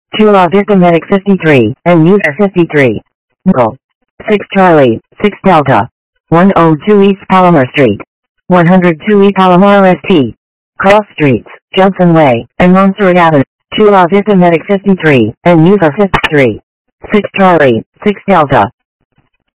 2 La Vista Medic 53, and User 53. Nickel. 6 Charlie, 6 Delta. 102 East Palomar Street. 102 East Palomar ST. Cross Streets, Johnson Way, and Montserrat Avenue. 2 La Vista Medic 53, and User 53. 6 Charlie, 6 Delta.